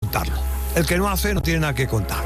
contarlo. El que no hace no tiene nada que contar.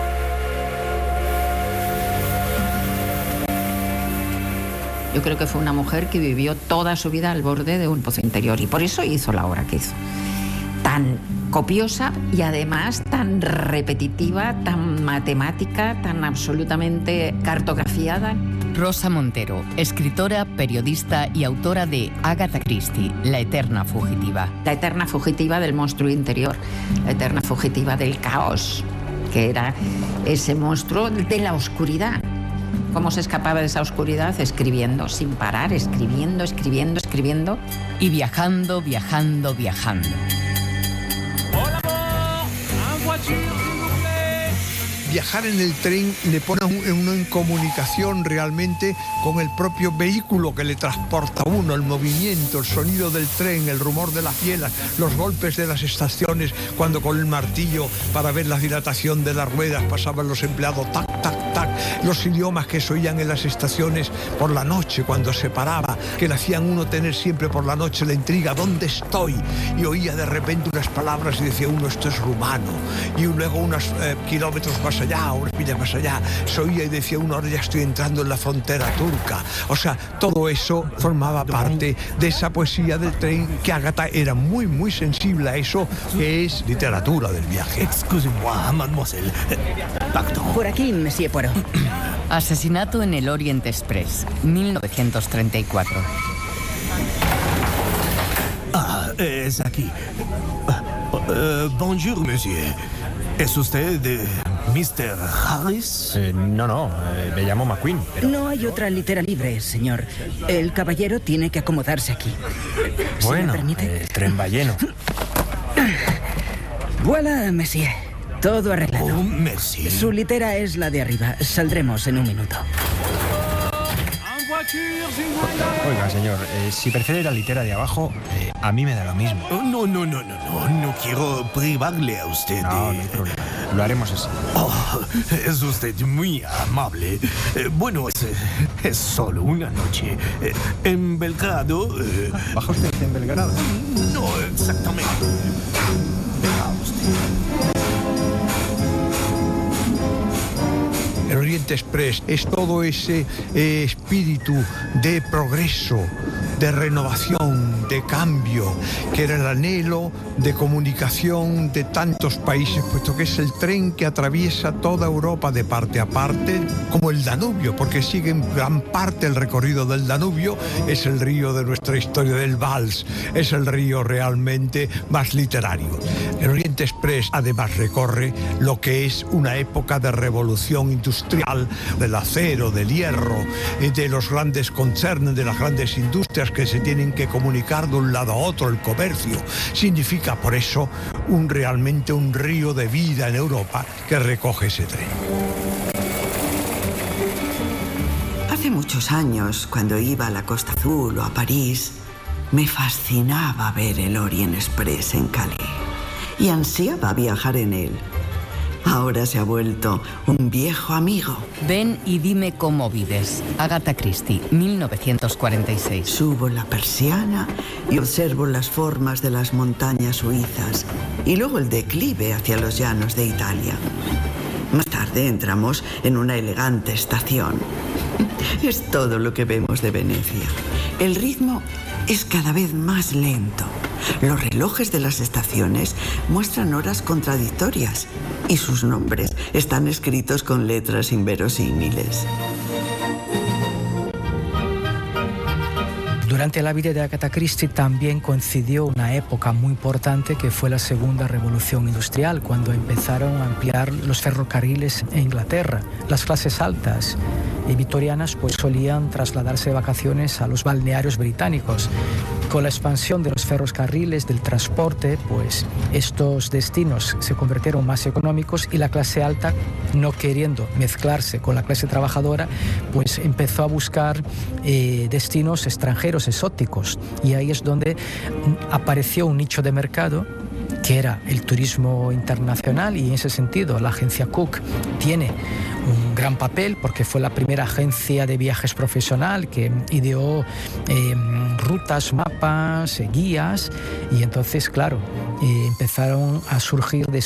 Yo creo que fue una mujer que vivió toda su vida al borde de un pozo interior y por eso hizo la obra que hizo. Tan copiosa y además tan repetitiva, tan matemática, tan absolutamente cartografiada. Rosa Montero, escritora, periodista y autora de Agatha Christie, La eterna fugitiva. La eterna fugitiva del monstruo interior, la eterna fugitiva del caos, que era ese monstruo de la oscuridad. ¿Cómo se escapaba de esa oscuridad? Escribiendo, sin parar, escribiendo. Y viajando. Viajar en el tren le pone a uno en comunicación realmente con el propio vehículo que le transporta a uno, el movimiento, el sonido del tren, el rumor de las bielas, los golpes de las estaciones, cuando con el martillo para ver la dilatación de las ruedas pasaban los empleados, tac, tac, tac, los idiomas que se oían en las estaciones por la noche cuando se paraba, que le hacían uno tener siempre por la noche la intriga, ¿dónde estoy? Y oía de repente unas palabras y decía uno, esto es rumano, y luego unos kilómetros más allá, unas millas más allá, se oía y decía uno, ahora ya estoy entrando en la frontera turca. O sea, todo eso formaba parte de esa poesía del tren, que Agatha era muy, muy sensible a eso, que es literatura del viaje. Excusez-moi, mademoiselle. Pardon. Por aquí, Monsieur Poirot. Asesinato en el Orient Express, 1934. Ah, es aquí. Bonjour, monsieur. ¿Es usted Mr. Harris? No, me llamo McQueen. Pero... No hay otra litera libre, señor. El caballero tiene que acomodarse aquí. Bueno, ¿Se me permite? el tren va lleno. Voilà, monsieur. Todo arreglado. Oh, merci. Su litera es la de arriba. Saldremos en un minuto. Oiga, señor, si prefiere la litera de abajo, a mí me da lo mismo. No quiero privarle a usted No, de... no hay problema. Lo haremos así. Oh, es usted muy amable. Bueno, es solo una noche. En Belgrado... ¿Baja usted en Belgrado? No, exactamente. Deja usted. El Orient Express es todo ese espíritu de progreso, de renovación, de cambio, que era el anhelo de comunicación de tantos países, puesto que es el tren que atraviesa toda Europa de parte a parte, como el Danubio, porque sigue en gran parte el recorrido del Danubio, es el río de nuestra historia del vals, es el río realmente más literario. El Orient Express además recorre lo que es una época de revolución industrial, del acero, del hierro, de los grandes concerns, de las grandes industrias que se tienen que comunicar de un lado a otro, el comercio. Significa por eso realmente un río de vida en Europa que recoge ese tren. Hace muchos años, cuando iba a la Costa Azul o a París, me fascinaba ver el Orient Express en Calais y ansiaba viajar en él. Ahora se ha vuelto un viejo amigo. Ven y dime cómo vives. Agatha Christie, 1946. Subo la persiana y observo las formas de las montañas suizas y luego el declive hacia los llanos de Italia. Más tarde entramos en una elegante estación. Es todo lo que vemos de Venecia. El ritmo es cada vez más lento. Los relojes de las estaciones muestran horas contradictorias y sus nombres están escritos con letras inverosímiles. Durante la vida de Agatha Christie también coincidió una época muy importante que fue la Segunda Revolución Industrial, cuando empezaron a ampliar los ferrocarriles en Inglaterra. Las clases altas y victorianas pues solían trasladarse de vacaciones a los balnearios británicos. Con la expansión de los ferrocarriles, del transporte, pues estos destinos se convirtieron más económicos y la clase alta, no queriendo mezclarse con la clase trabajadora, pues empezó a buscar destinos extranjeros, exóticos. Y ahí es donde apareció un nicho de mercado que era el turismo internacional, y en ese sentido la agencia Cook tiene un gran papel porque fue la primera agencia de viajes profesional que ideó rutas, mapas, guías, y entonces, claro, empezaron a surgir